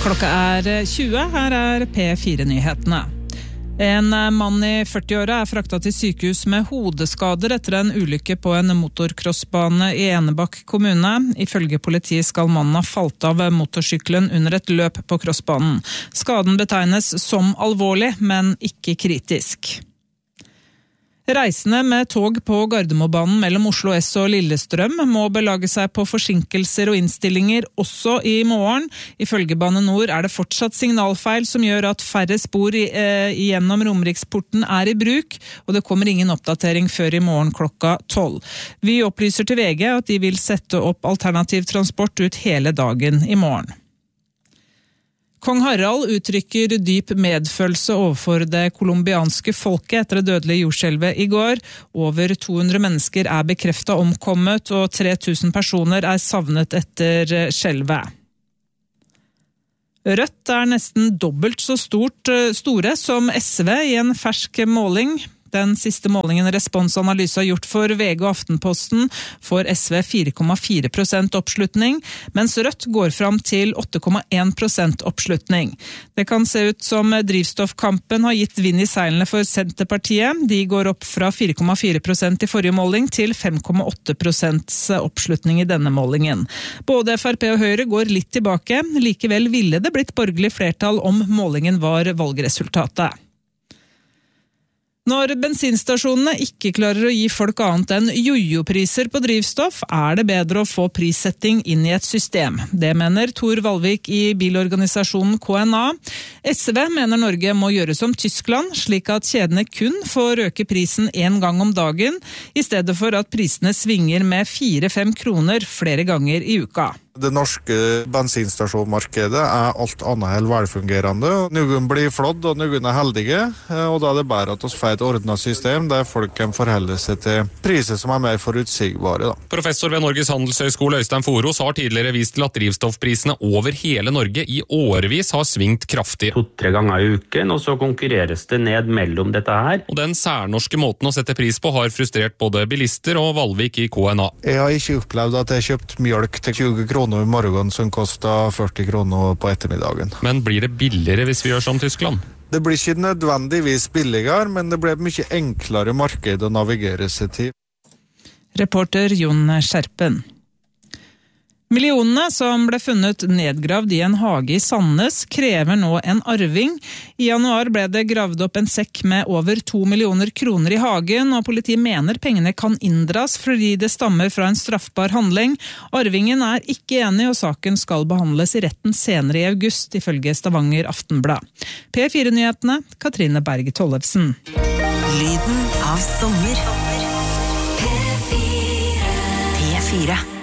Klokka 20, her P4-nyhetene. En mann i 40-åra fraktet til sykehus med hodeskader etter en ulykke på en motorcrossbane i Enebakk kommune. Ifølge politiet skal mannen ha falt av motorsykkelen under et løp på crossbanen. Skaden betegnes som alvorlig, men ikke kritisk. Reisende med tog på Gardermobanen mellom Oslo S og Lillestrøm må belage seg på forsinkelser og innstillinger også i morgen. Ifølge Bane Nor det fortsatt signalfeil som gjør at færre spor gjennom Romeriksporten i bruk, og det kommer ingen oppdatering før i morgen klokka 12. Vi opplyser til VG at de vil sette opp alternativ transport ut hele dagen i morgen. Kong Harald uttrykker dyp medfølelse overfor det kolumbianske folket etter det dødelige jordskjelvet i går. Over 200 mennesker bekreftet omkommet, og 3000 personer savnet etter skjelvet. Rødt nesten dobbelt så store som SV i en fersk måling. Den siste målingen Responsanalyse har gjort for VG og Aftenposten får SV 4,4% oppslutning, mens Rødt går fram til 8,1% oppslutning. Det kan se ut som drivstoffkampen har gitt vind i seilene for Senterpartiet. De går opp fra 4,4% i forrige måling til 5,8% oppslutning i denne målingen. Både FrP og Høyre går litt tilbake, likevel ville det blitt borgerlig flertall om målingen var valgresultatet. Når bensinstasjonene ikke klarer å gi folk annet enn jojo-priser på drivstoff, det bedre å få prissetting inn i et system. Det mener Tor Valvik i bilorganisasjonen KNA. SV mener Norge må gjøre som Tyskland, slik at kjedene kun får øke prisen en gang om dagen, i stedet for at prisene svinger med 4-5 kroner flere ganger i uka. Det norske bensinstasjonmarkedet alt annet enn velfungerende. Noen blir flådd, og noen heldige, og da det bare at vi får et ordnet system der folk kan forholde seg til priser som mer forutsigbare. Professor ved Norges Handelshøyskole Øystein Foros har tidligere vist til at drivstoffprisene over hele Norge i årevis har svingt kraftig. 2-3 ganger i uken, og så konkurreres det ned mellom dette her. Og den særnorske måten å sette pris på har frustrert både bilister og Valvik i KNA. Jeg har ikke opplevd at jeg har kjøpt mjølk til 20 kroner i morgen som koster 40 kroner på ettermiddagen. Men blir det billigere hvis vi gjør som Tyskland? Det blir ikke nødvendigvis billigere, men det blir mye enklere marked å navigere seg til. Reporter Jon Skjerpen. Millionene som ble funnet nedgravd i en hage i Sandnes krever nå en arving. I januar ble det gravd opp en sekk med over 2 millioner kroner i hagen, og politiet mener pengene kan inndras fordi det stammer fra en straffbar handling. Arvingen ikke enig, og saken skal behandles i retten senere i august, ifølge Stavanger Aftenblad. P4-nyhetene, Katrine Berg Tollefsen. Lyden av sommer. P4.